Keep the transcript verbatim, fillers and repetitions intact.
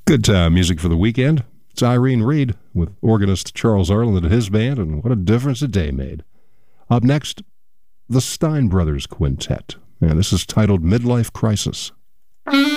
Good uh, music for the weekend. It's Irene Reed with organist Charles Arland and his band, and what a difference a day made. Up next, the Stein Brothers Quintet. And this is titled Midlife Crisis.